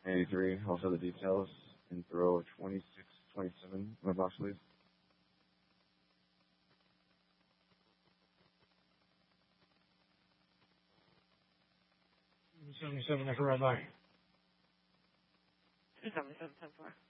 83. Also the details in throw 26-27. My box, please. 77, that's right by. 277, 10-4.